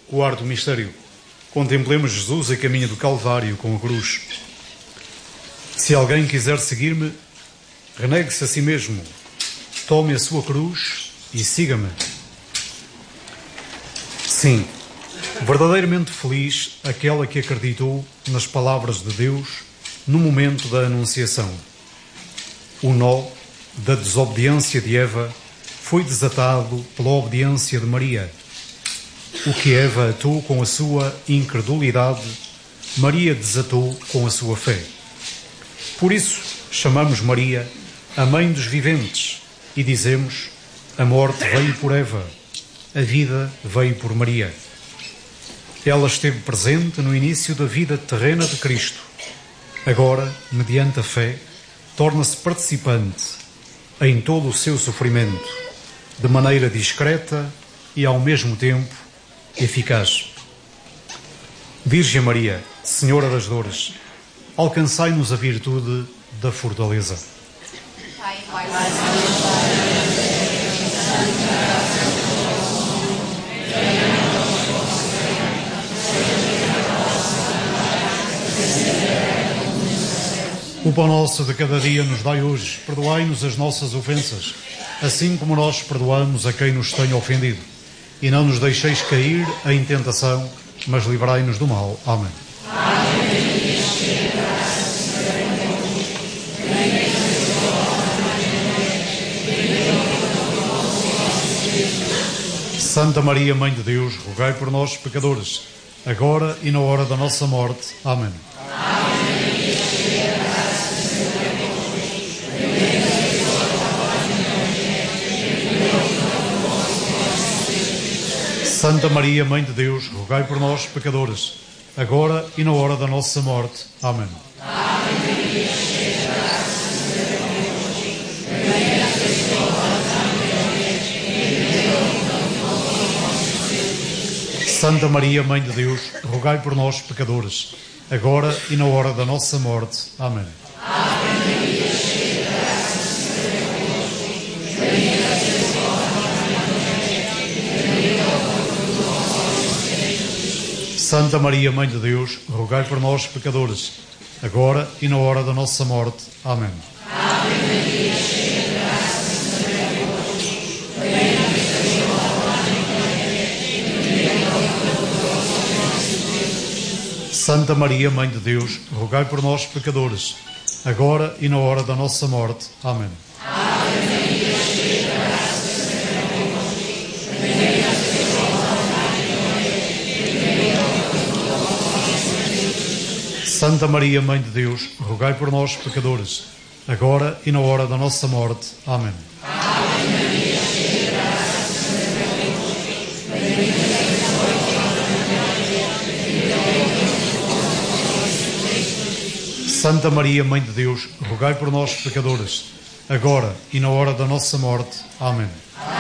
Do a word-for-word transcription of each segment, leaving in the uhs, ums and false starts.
Quarto mistério. Contemplemos Jesus a caminho do Calvário com a cruz. Se alguém quiser seguir-me, renegue-se a si mesmo, tome a sua cruz e siga-me. Sim, verdadeiramente feliz aquela que acreditou nas palavras de Deus no momento da Anunciação. O nó da desobediência de Eva foi desatado pela obediência de Maria. O que Eva atou com a sua incredulidade, Maria desatou com a sua fé. Por isso, chamamos Maria a Mãe dos Viventes e dizemos: a morte veio por Eva, a vida veio por Maria. Ela esteve presente no início da vida terrena de Cristo. Agora, mediante a fé, torna-se participante em todo o seu sofrimento, de maneira discreta e, ao mesmo tempo, eficaz. Virgem Maria, Senhora das Dores, alcançai-nos a virtude da fortaleza. Pai, Pai, Pai, O pão nosso de cada dia nos dai hoje. Perdoai-nos as nossas ofensas, assim como nós perdoamos a quem nos tenha ofendido. E não nos deixeis cair em tentação, mas livrai-nos do mal. Amém. Santa Maria, Mãe de Deus, rogai por nós, pecadores, agora e na hora da nossa morte. Amém. Santa Maria, Mãe de Deus, rogai por nós, pecadores, agora e na hora da nossa morte. Amém. Santa Maria, Mãe de Deus, rogai por nós, pecadores, agora e na hora da nossa morte. Amém. Santa Maria, Mãe de Deus, rogai por nós, pecadores, agora e na hora da nossa morte. Amém. Santa Maria, Mãe de Deus, rogai por nós, pecadores, agora e na hora da nossa morte. Amém. Santa Maria, Mãe de Deus, rogai por nós, pecadores, agora e na hora da nossa morte. Amém. Santa Maria, Mãe de Deus, rogai por nós, pecadores, agora e na hora da nossa morte. Amém.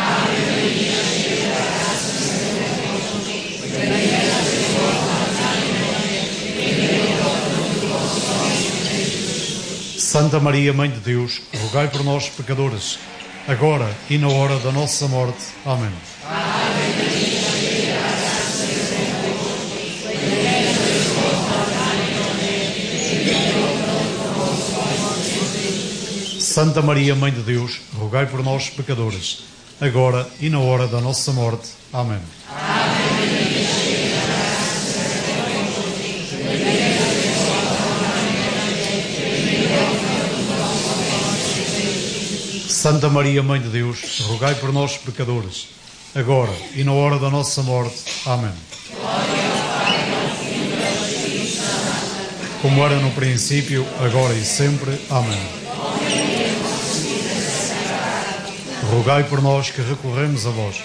Santa Maria, Mãe de Deus, rogai por nós, pecadores, agora e na hora da nossa morte. Amém. Santa Maria, Mãe de Deus, rogai por nós, pecadores, agora e na hora da nossa morte. Amém. Santa Maria, Mãe de Deus, rogai por nós, pecadores, agora e na hora da nossa morte. Amém. Como era no princípio, agora e sempre. Amém. Rogai por nós que recorremos a vós.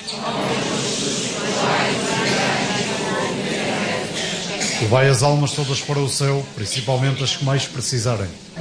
Levai as almas todas para o céu, principalmente as que mais precisarem.